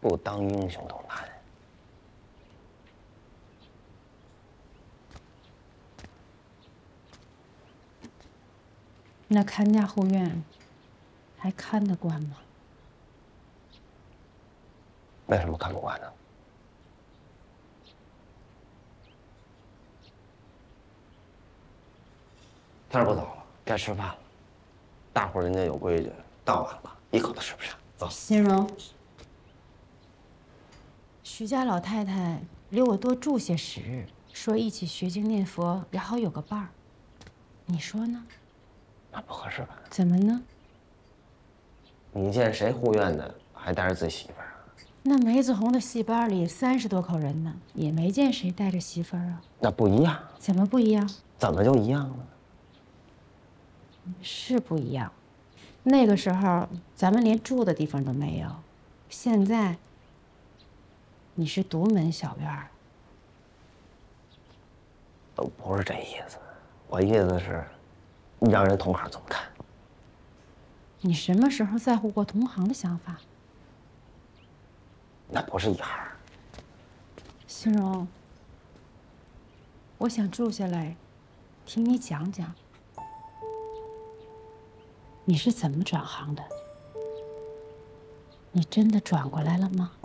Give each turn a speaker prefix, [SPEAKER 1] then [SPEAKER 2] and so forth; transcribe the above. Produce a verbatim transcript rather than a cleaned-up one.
[SPEAKER 1] 不当英雄都难。
[SPEAKER 2] 那看家护院还看得惯吗？
[SPEAKER 1] 为什么看不惯呢？天儿不早了，该吃饭了。大伙儿人家有规矩，到晚了一口都吃不上。走。
[SPEAKER 2] 心荣，徐家老太太留我多住些时日，说一起学经念佛也好有个伴儿。你说呢？
[SPEAKER 1] 那不合适吧？
[SPEAKER 2] 怎么呢？
[SPEAKER 1] 你见谁护院的还带着自己媳妇儿啊？
[SPEAKER 2] 那梅子红的戏班里三十多口人呢，也没见谁带着媳妇儿啊。
[SPEAKER 1] 那不一样。
[SPEAKER 2] 怎么不一样？
[SPEAKER 1] 怎么就一样了？
[SPEAKER 2] 是不一样。那个时候咱们连住的地方都没有，现在你是独门小院儿。
[SPEAKER 1] 都不是这意思，我意思是，让人同行怎么看？
[SPEAKER 2] 你什么时候在乎过同行的想法？
[SPEAKER 1] 那不是一行。
[SPEAKER 2] 心荣，我想住下来，听你讲讲，你是怎么转行的？你真的转过来了吗？